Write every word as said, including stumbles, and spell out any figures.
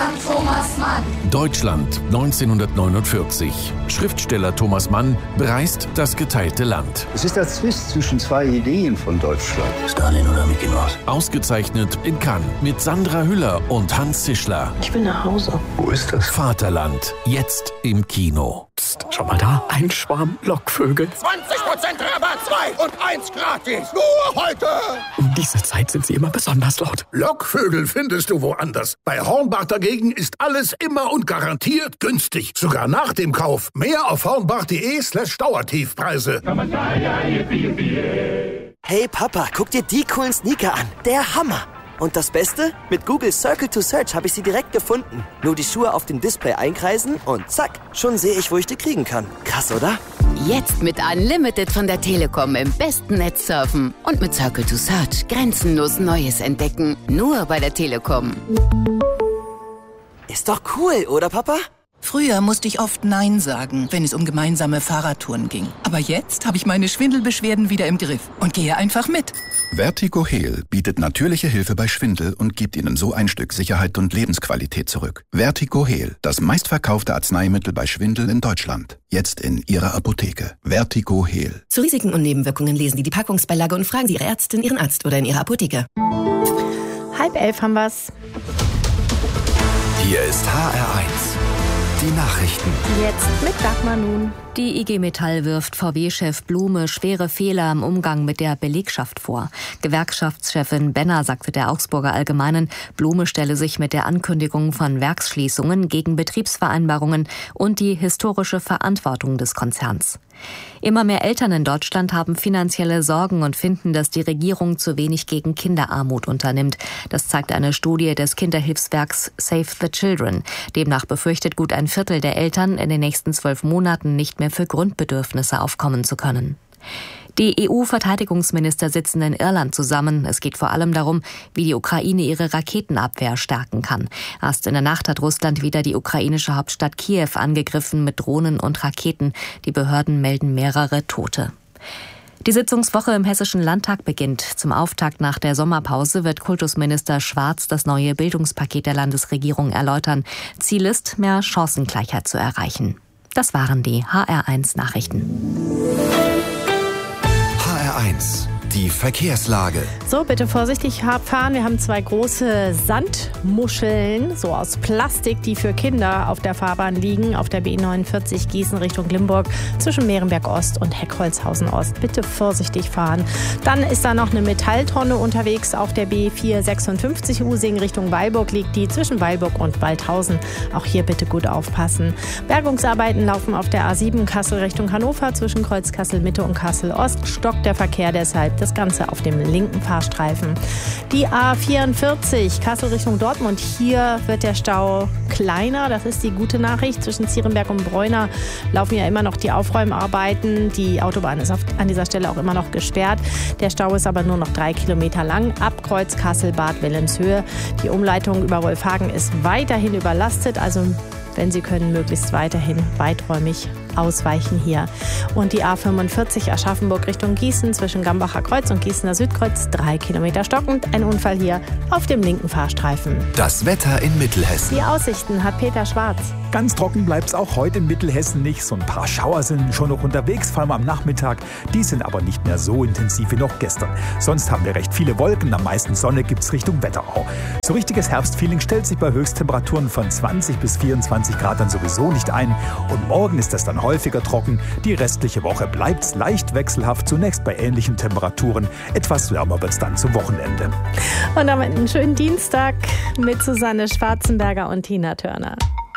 Sankt Thomas Mann. Deutschland neunzehnhundertneunundvierzig. Schriftsteller Thomas Mann bereist das geteilte Land. Es ist der Zwist zwischen zwei Ideen von Deutschland. Stalin oder Mickey Mouse? Ausgezeichnet in Cannes mit Sandra Hüller und Hans Zischler. Ich will nach Hause. Wo ist das? Vaterland, jetzt im Kino. Psst, schau mal da, ein Schwarm Lockvögel. zwanzig Prozent Rabatt, zwei und eins gratis. Nur heute. Um diese Zeit sind sie immer besonders laut. Lockvögel findest du woanders. Bei Hornbach dagegen ist alles immer und garantiert günstig. Sogar nach dem Kauf. Mehr auf hornbach.de slash Dauertiefpreise. Hey Papa, guck dir die coolen Sneaker an. Der Hammer. Und das Beste? Mit Google Circle to Search habe ich sie direkt gefunden. Nur die Schuhe auf dem Display einkreisen und zack, schon sehe ich, wo ich die kriegen kann. Krass, oder? Jetzt mit Unlimited von der Telekom im besten Netz surfen. Und mit Circle to Search grenzenlos Neues entdecken. Nur bei der Telekom. Ist doch cool, oder Papa? Früher musste ich oft Nein sagen, wenn es um gemeinsame Fahrradtouren ging. Aber jetzt habe ich meine Schwindelbeschwerden wieder im Griff und gehe einfach mit. Vertigo Heal bietet natürliche Hilfe bei Schwindel und gibt Ihnen so ein Stück Sicherheit und Lebensqualität zurück. Vertigo Heal, das meistverkaufte Arzneimittel bei Schwindel in Deutschland. Jetzt in Ihrer Apotheke. Vertigo Heal. Zu Risiken und Nebenwirkungen lesen Sie die Packungsbeilage und fragen Sie Ihre Ärztin, Ihren Arzt oder in Ihrer Apotheke. Halb elf haben wir's. Hier ist H R eins. Die Nachrichten. Jetzt mit Dagmar nun. Die I G Metall wirft V W-Chef Blume schwere Fehler im Umgang mit der Belegschaft vor. Gewerkschaftschefin Benner sagte der Augsburger Allgemeinen, Blume stelle sich mit der Ankündigung von Werksschließungen gegen Betriebsvereinbarungen und die historische Verantwortung des Konzerns. Immer mehr Eltern in Deutschland haben finanzielle Sorgen und finden, dass die Regierung zu wenig gegen Kinderarmut unternimmt. Das zeigt eine Studie des Kinderhilfswerks Save the Children. Demnach befürchtet gut ein Viertel der Eltern, in den nächsten zwölf Monaten nicht mehr für Grundbedürfnisse aufkommen zu können. Die E U-Verteidigungsminister sitzen in Irland zusammen. Es geht vor allem darum, wie die Ukraine ihre Raketenabwehr stärken kann. Erst in der Nacht hat Russland wieder die ukrainische Hauptstadt Kiew angegriffen mit Drohnen und Raketen. Die Behörden melden mehrere Tote. Die Sitzungswoche im Hessischen Landtag beginnt. Zum Auftakt nach der Sommerpause wird Kultusminister Schwarz das neue Bildungspaket der Landesregierung erläutern. Ziel ist, mehr Chancengleichheit zu erreichen. Das waren die H R eins Nachrichten. H R eins. Die Verkehrslage. So, bitte vorsichtig fahren. Wir haben zwei große Sandmuscheln, so aus Plastik, die für Kinder auf der Fahrbahn liegen. Auf der B neunundvierzig Gießen Richtung Limburg zwischen Mehrenberg Ost und Heckholzhausen Ost. Bitte vorsichtig fahren. Dann ist da noch eine Metalltonne unterwegs auf der B vierhundertsechsundfünfzig Using Richtung Weilburg liegt die zwischen Weilburg und Waldhausen. Auch hier bitte gut aufpassen. Bergungsarbeiten laufen auf der A sieben Kassel Richtung Hannover zwischen Kreuz Kassel Mitte und Kassel Ost. Stockt der Verkehr deshalb. Das Ganze auf dem linken Fahrstreifen. Die A vierundvierzig Kassel Richtung Dortmund. Hier wird der Stau kleiner. Das ist die gute Nachricht. Zwischen Zierenberg und Bräuner laufen ja immer noch die Aufräumarbeiten. Die Autobahn ist auf, an dieser Stelle auch immer noch gesperrt. Der Stau ist aber nur noch drei Kilometer lang. Ab Kreuz Kassel Bad Wilhelmshöhe. Die Umleitung über Wolfhagen ist weiterhin überlastet. Also wenn Sie können, möglichst weiterhin weiträumig ausweichen hier. Und die A fünfundvierzig Aschaffenburg Richtung Gießen zwischen Gambacher Kreuz und Gießener Südkreuz, drei Kilometer stockend. Ein Unfall hier auf dem linken Fahrstreifen. Das Wetter in Mittelhessen. Die Aussichten hat Peter Schwarz. Ganz trocken bleibt es auch heute in Mittelhessen nicht. So ein paar Schauer sind schon noch unterwegs, vor allem am Nachmittag. Die sind aber nicht mehr so intensiv wie noch gestern. Sonst haben wir recht viele Wolken, am meisten Sonne gibt es Richtung Wetterau. So richtiges Herbstfeeling stellt sich bei Höchsttemperaturen von zwanzig bis vierundzwanzig Grad dann sowieso nicht ein. Und morgen ist das dann häufiger trocken. Die restliche Woche bleibt es leicht wechselhaft, zunächst bei ähnlichen Temperaturen. Etwas wärmer wird es dann zum Wochenende. Und damit einen schönen Dienstag mit Susanne Schwarzenberger und Tina Turner.